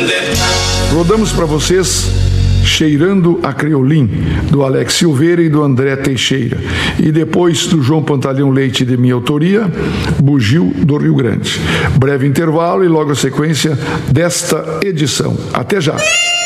Rodamos para vocês Cheirando a Criolim, do Alex Silveira e do André Teixeira. E depois do João Pantaleão Leite, de minha autoria, Bugio do Rio Grande. Breve intervalo e logo a sequência desta edição. Até já!